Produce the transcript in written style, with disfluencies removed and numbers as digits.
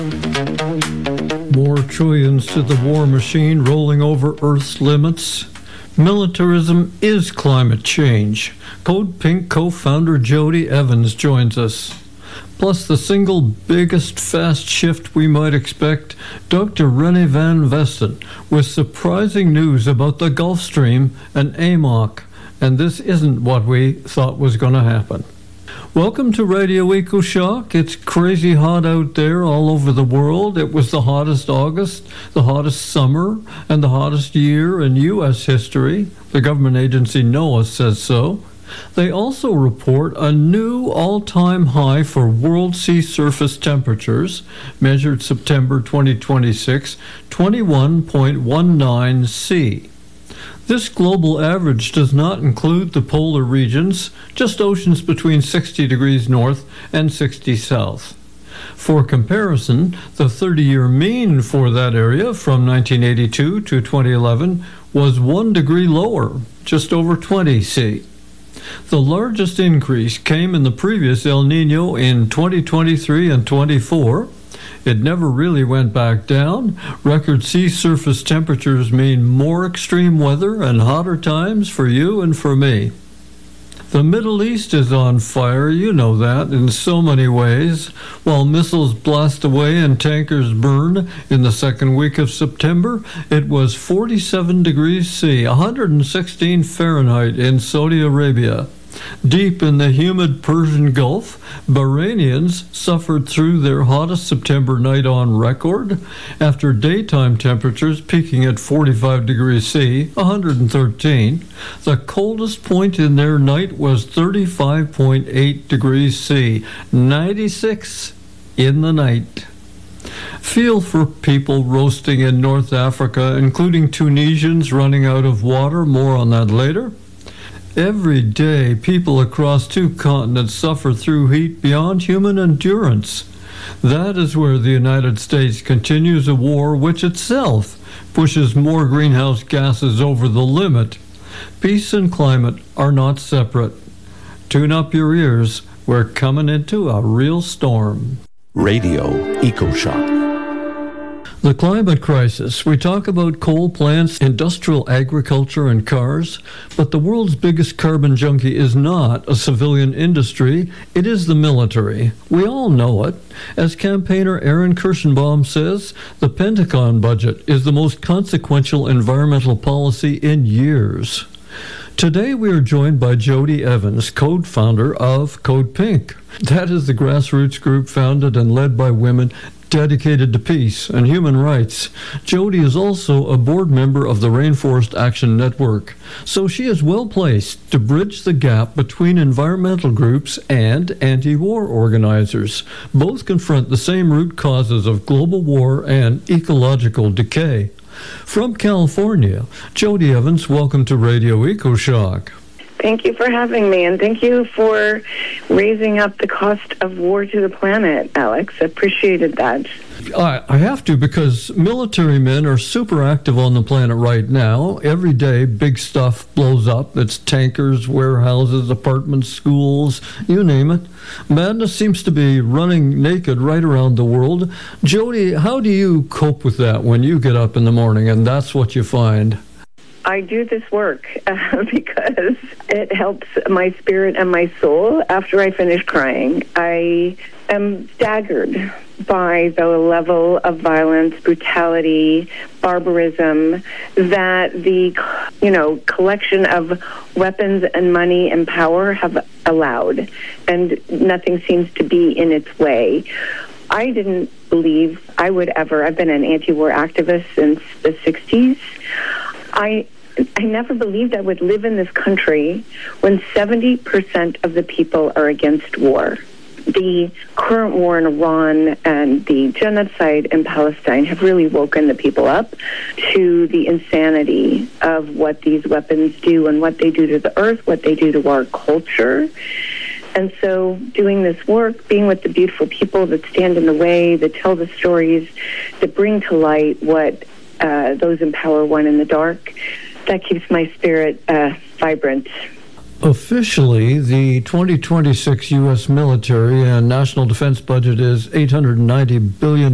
More trillions to the war machine rolling over Earth's limits. Militarism is climate change. Code Pink co-founder Jody Evans joins us. Plus the single biggest fast shift we might expect, Dr. René Van Vesten, with surprising news about the Gulf Stream and AMOC. And this isn't what we thought was going to happen. Welcome to Radio EcoShock. It's crazy hot out there all over the world. It was the hottest August, the hottest summer, and the hottest year in U.S. history. The government agency NOAA says so. They also report a new all-time high for world sea surface temperatures, measured September 2026, 21.19 C. This global average does not include the polar regions, just oceans between 60 degrees north and 60 south. For comparison, the 30-year mean for that area from 1982 to 2011 was 1 degree lower, just over 20 C. The largest increase came in the previous El Nino in 2023 and 24. It never really went back down. Record sea surface temperatures mean more extreme weather and hotter times for you and for me. The Middle East is on fire, you know that, in so many ways. While missiles blast away and tankers burn in the second week of September, it was 47 degrees C, 116 Fahrenheit in Saudi Arabia. Deep in the humid Persian Gulf, Bahrainians suffered through their hottest September night on record, after daytime temperatures peaking at 45 degrees C, 113. The coldest point in their night was 35.8 degrees C, 96 in the night. Feel for people roasting in North Africa, including Tunisians running out of water. More on that later. Every day, people across 2 continents suffer through heat beyond human endurance. That is where the United States continues a war which itself pushes more greenhouse gases over the limit. Peace and climate are not separate. Tune up your ears. We're coming into a real storm. Radio EcoShock. The climate crisis. We talk about coal plants, industrial agriculture, and cars, but the world's biggest carbon junkie is not a civilian industry, it is the military. We all know it. As campaigner Aaron Kirschenbaum says, the Pentagon budget is the most consequential environmental policy in years. Today we are joined by Jody Evans, co-founder of Code Pink. That is the grassroots group founded and led by women dedicated to peace and human rights. Jody is also a board member of the Rainforest Action Network, so she is well placed to bridge the gap between environmental groups and anti-war organizers. Both confront the same root causes of global war and ecological decay. From California, Jody Evans, welcome to Radio EcoShock. Thank you for having me, and thank you for raising up the cost of war to the planet, Alex. I appreciated that. I have to, because military men are super active on the planet right now. Every day, big stuff blows up. It's tankers, warehouses, apartments, schools, you name it. Madness seems to be running naked right around the world. Jody, how do you cope with that when you get up in the morning and that's what you find? I do this work because it helps my spirit and my soul after I finish crying. I am staggered by the level of violence, brutality, barbarism that the, collection of weapons and money and power have allowed, and nothing seems to be in its way. I didn't believe I would ever. I've been an anti-war activist since the 60s. I never believed I would live in this country when 70% of the people are against war. The current war in Iran and the genocide in Palestine have really woken the people up to the insanity of what these weapons do and what they do to the earth, what they do to our culture. And so doing this work, being with the beautiful people that stand in the way, that tell the stories, that bring to light what those in power want in the dark, that keeps my spirit vibrant. Officially, the 2026 U.S. military and national defense budget is $890 billion.